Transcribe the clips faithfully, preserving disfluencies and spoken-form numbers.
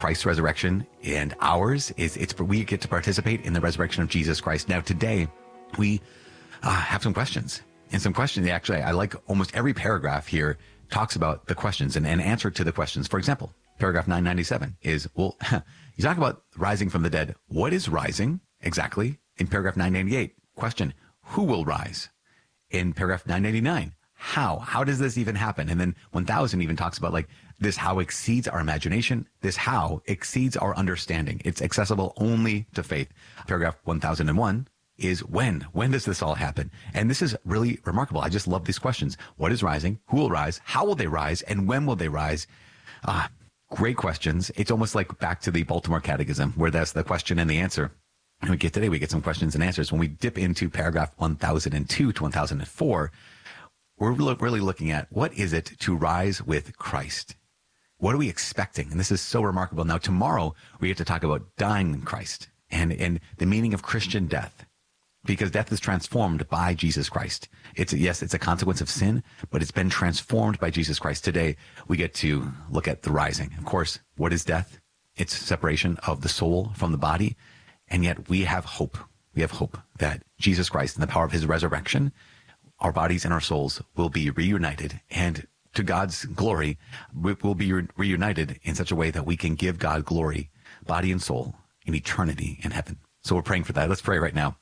Christ's resurrection, and ours is it's we get to participate in the resurrection of Jesus Christ. Now, today, we uh, have some questions. And some questions, actually, I like almost every paragraph here talks about the questions and an answer to the questions. For example, paragraph nine ninety-seven is, well, you talk about rising from the dead. What is rising exactly? In paragraph nine ninety-eight, question, who will rise? In paragraph nine ninety-nine, how? How does this even happen? And then one thousand even talks about like this how exceeds our imagination. This how exceeds our understanding. It's accessible only to faith. Paragraph one thousand one is when? When does this all happen? And this is really remarkable. I just love these questions. What is rising? Who will rise? How will they rise? And when will they rise? Ah, great questions. It's almost like back to the Baltimore Catechism, where that's the question and the answer. And we get today, we get some questions and answers. When we dip into paragraph one thousand two to one thousand four, we're really looking at what is it to rise with Christ? What are we expecting? And this is so remarkable. Now, tomorrow, we get to talk about dying in Christ and, and the meaning of Christian death. Because death is transformed by Jesus Christ. It's, yes, it's a consequence of sin, but it's been transformed by Jesus Christ. Today, we get to look at the rising. Of course, what is death? It's separation of the soul from the body. And yet we have hope. We have hope that Jesus Christ and the power of his resurrection, our bodies and our souls will be reunited. And to God's glory, we will be re- reunited in such a way that we can give God glory, body and soul, in eternity in heaven. So we're praying for that. Let's pray right now.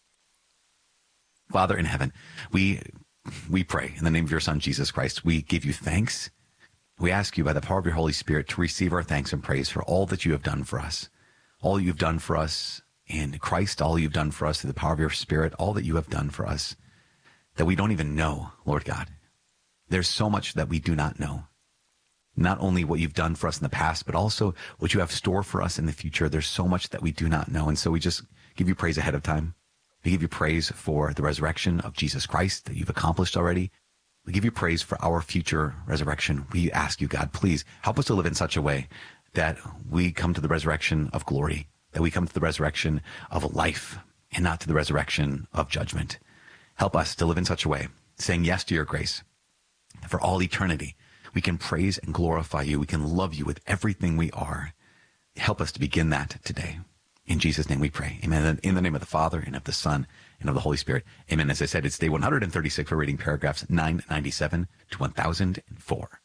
Father in heaven, we we pray in the name of your Son, Jesus Christ. We give you thanks. We ask you by the power of your Holy Spirit to receive our thanks and praise for all that you have done for us, all you've done for us in Christ, all you've done for us through the power of your Spirit, all that you have done for us that we don't even know, Lord God. There's so much that we do not know. Not only what you've done for us in the past, but also what you have stored for us in the future. There's so much that we do not know. And so we just give you praise ahead of time. We give you praise for the resurrection of Jesus Christ that you've accomplished already. We give you praise for our future resurrection. We ask you, God, please help us to live in such a way that we come to the resurrection of glory, that we come to the resurrection of life and not to the resurrection of judgment. Help us to live in such a way, saying yes to your grace. For all eternity, we can praise and glorify you. We can love you with everything we are. Help us to begin that today. In Jesus' name we pray. Amen. In the name of the Father, and of the Son, and of the Holy Spirit. Amen. As I said, it's day one hundred thirty-six. We're reading paragraphs nine ninety-seven to one thousand four.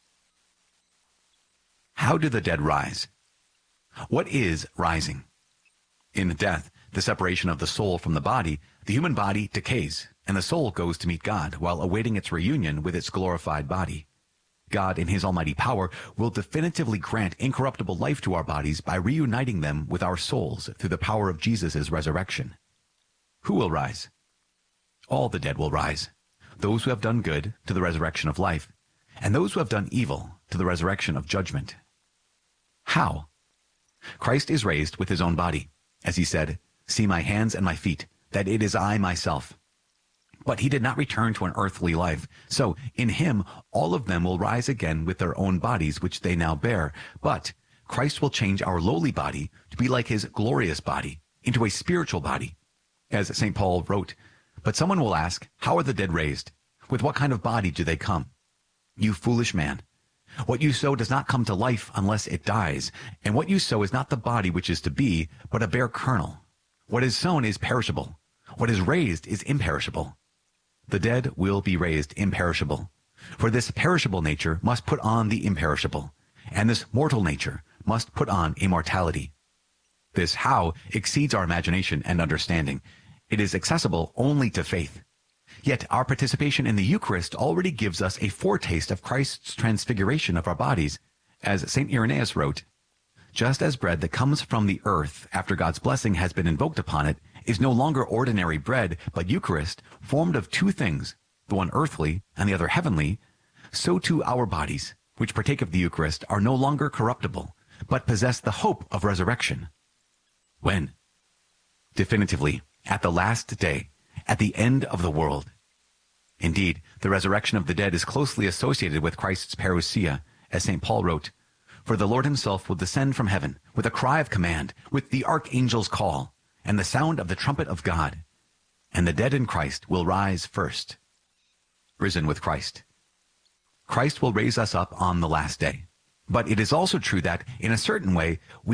How do the dead rise? What is rising? In death, the separation of the soul from the body, the human body decays, and the soul goes to meet God while awaiting its reunion with its glorified body. God, in his almighty power, will definitively grant incorruptible life to our bodies by reuniting them with our souls through the power of Jesus' resurrection. Who will rise? All the dead will rise. Those who have done good to the resurrection of life, and those who have done evil to the resurrection of judgment. How? Christ is raised with his own body. As he said, "See my hands and my feet, that it is I myself." But he did not return to an earthly life. So in him, all of them will rise again with their own bodies, which they now bear. But Christ will change our lowly body to be like his glorious body, into a spiritual body. As Saint Paul wrote, "But someone will ask, how are the dead raised? With what kind of body do they come? You foolish man. What you sow does not come to life unless it dies. And what you sow is not the body which is to be, but a bare kernel. What is sown is perishable. What is raised is imperishable. The dead will be raised imperishable. For this perishable nature must put on the imperishable, and this mortal nature must put on immortality." This how exceeds our imagination and understanding. It is accessible only to faith. Yet our participation in the Eucharist already gives us a foretaste of Christ's transfiguration of our bodies. As Saint Irenaeus wrote, "Just as bread that comes from the earth after God's blessing has been invoked upon it is no longer ordinary bread, but Eucharist, formed of two things, the one earthly and the other heavenly, so too our bodies, which partake of the Eucharist, are no longer corruptible, but possess the hope of resurrection." When? Definitively, at the last day, at the end of the world. Indeed, the resurrection of the dead is closely associated with Christ's parousia, as Saint Paul wrote, "For the Lord himself will descend from heaven with a cry of command, with the archangel's call, and the sound of the trumpet of God, and the dead in Christ will rise first." Risen with Christ. Christ will raise us up on the last day. But it is also true that, in a certain way, we